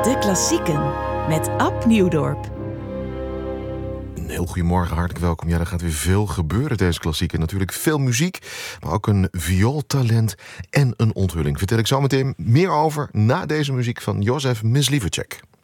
De Klassieken met Ab Nieuwdorp. Een heel goedemorgen, hartelijk welkom. Ja, er gaat weer veel gebeuren deze klassieken. Natuurlijk veel muziek, maar ook een viooltalent en een onthulling. Vertel ik zo meteen meer over na deze muziek van Józef Mysliveček.